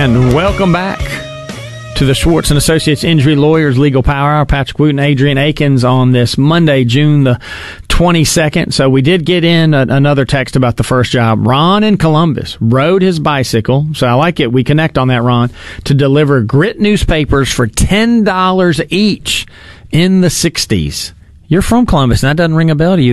And welcome back to the Schwartz & Associates Injury Lawyers Legal Power Hour. Patrick Wooten, Adrian Akins on this Monday, June the 22nd. So we did get in another text about the first job. Ron in Columbus rode his bicycle, so I like it. We connect on that, Ron, to deliver grit newspapers for $10 each in the 60s. You're from Columbus, and that doesn't ring a bell to you.